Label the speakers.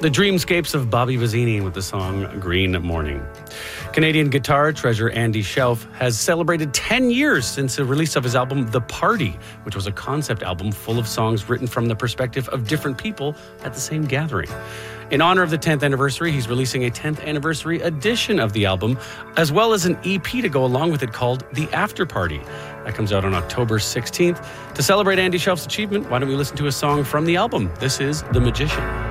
Speaker 1: The dreamscapes of Bobby Vizzini with the song Green Morning. Canadian guitar treasure Andy Shelf has celebrated 10 years since the release of his album The Party, which was a concept album full of songs written from the perspective of different people at the same gathering. In honor of the 10th anniversary, he's releasing a 10th anniversary edition of the album, as well as an EP to go along with it called The After Party. That comes out on October 16th. To celebrate Andy Shelf's achievement, why don't we listen to a song from the album? This is The Magician.